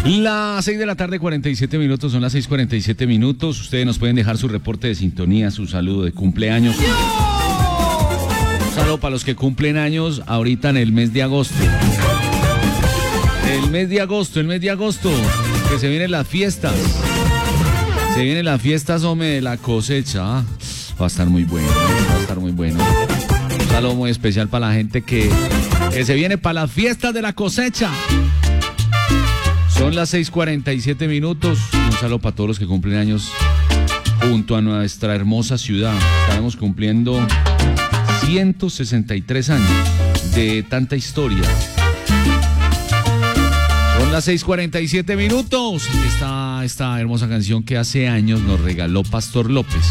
Las 6 de la tarde, 47 minutos, son las 6:47. Ustedes nos pueden dejar su reporte de sintonía, su saludo de cumpleaños. Un saludo para los que cumplen años ahorita en el mes de agosto. El mes de agosto, que se vienen las fiestas. Se vienen las fiestas, hombre, de la cosecha. Va a estar muy bueno, Un saludo muy especial para la gente que se viene para las fiestas de la cosecha. Son las 6:47. Un saludo para todos los que cumplen años junto a nuestra hermosa ciudad. Estaremos cumpliendo 163 años de tanta historia. Son las 6:47. Aquí está esta hermosa canción que hace años nos regaló Pastor López.